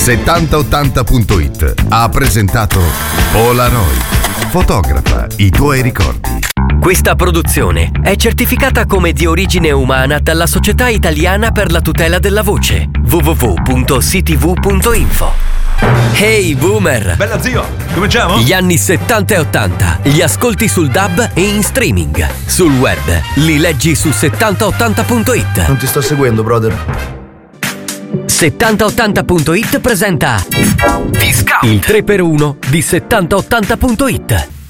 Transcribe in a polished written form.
7080.it ha presentato Polaroid. Fotografa i tuoi ricordi. Questa produzione è certificata come di origine umana dalla Società Italiana per la Tutela della Voce, www.ctv.info. Hey Boomer! Bella zio, cominciamo? Gli anni 70 e 80 li ascolti sul DAB e in streaming. Sul web li leggi su 7080.it. Non ti sto seguendo, brother. 7080.it presenta il 3x1 di 7080.it.